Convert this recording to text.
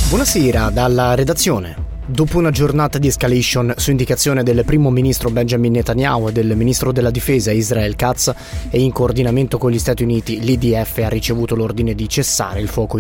Buonasera dalla redazione. Dopo una giornata di escalation su indicazione del primo ministro Benjamin Netanyahu e del ministro della difesa Israel Katz e in coordinamento con gli Stati Uniti, l'IDF ha ricevuto l'ordine di cessare il fuoco